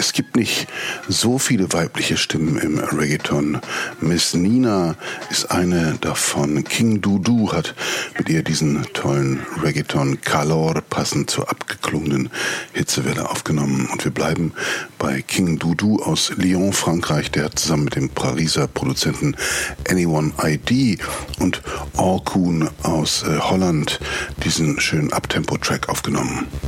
Es gibt nicht so viele weibliche Stimmen im Reggaeton. Miss Nina ist eine davon. King Dudu hat mit ihr diesen tollen Reggaeton Calor passend zur abgeklungenen Hitzewelle aufgenommen. Und wir bleiben bei King Dudu aus Lyon, Frankreich. Der hat zusammen mit dem Pariser Produzenten Anyone ID und Orkoon aus Holland diesen schönen Uptempo-Track aufgenommen.